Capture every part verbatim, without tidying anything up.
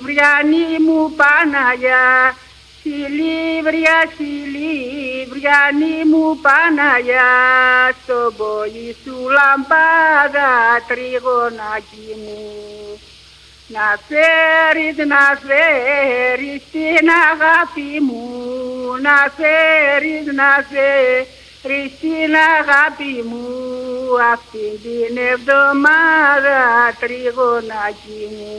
Σιλίβριανή μου Παναγιά, Σιλίβρια, Σιλίβριανή μου Παναγιά, στον πόλη σου λαμπάδα τριγωνάκι μου. Να φέρεις, να φέρεις την αγάπη μου, να φέρεις, να φέρεις την αγάπη μου, αυτήν την εβδομάδα τριγωνάκι μου.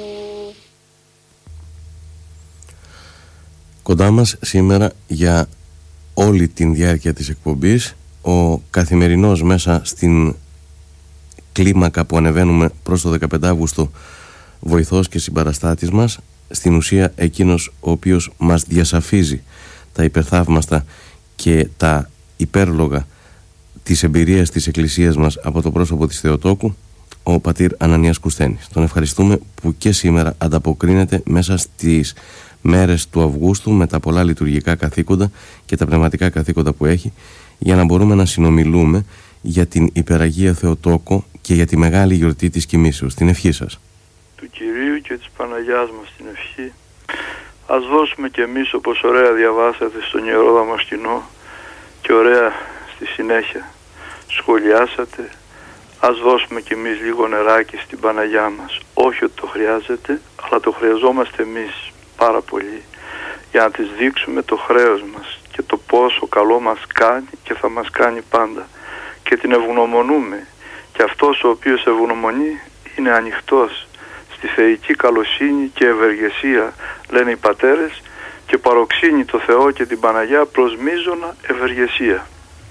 Κοντά μας σήμερα για όλη την διάρκεια της εκπομπής ο καθημερινός μέσα στην κλίμακα που ανεβαίνουμε προς το δεκαπέντε Αυγούστου βοηθός και συμπαραστάτης μας, στην ουσία εκείνος ο οποίος μας διασαφίζει τα υπερθαύμαστα και τα υπέρλογα της εμπειρίας της Εκκλησίας μας από το πρόσωπο της Θεοτόκου, ο πατήρ Ανανίας Κουσθένης. Τον ευχαριστούμε που και σήμερα ανταποκρίνεται μέσα στις μέρες του Αυγούστου με τα πολλά λειτουργικά καθήκοντα και τα πνευματικά καθήκοντα που έχει, για να μπορούμε να συνομιλούμε για την Υπεραγία Θεοτόκο και για τη μεγάλη γιορτή της Κοιμήσεως. Την ευχή σας. Του Κυρίου και της Παναγιάς μας την ευχή. Ας δώσουμε κι εμείς, όπως ωραία διαβάσατε στον Ιερό Δαμασκηνό και ωραία στη συνέχεια σχολιάσατε, ας δώσουμε κι εμείς λίγο νεράκι στην Παναγιά μας. Όχι ότι το χρειάζεται, αλλά το χρειαζόμαστε εμείς πάρα πολύ, για να της δείξουμε το χρέος μας και το πόσο καλό μας κάνει και θα μας κάνει πάντα, και την ευγνωμονούμε, και αυτός ο οποίος ευγνωμονεί είναι ανοιχτός στη θεϊκή καλοσύνη και ευεργεσία, λένε οι πατέρες, και παροξύνει το Θεό και την Παναγιά προς μείζωνα ευεργεσία.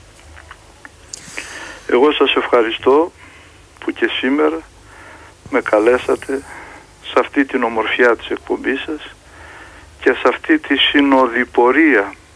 Εγώ σας ευχαριστώ που και σήμερα με καλέσατε σε αυτή την ομορφιά της εκπομπής σας και σε αυτή τη συνοδοιπορία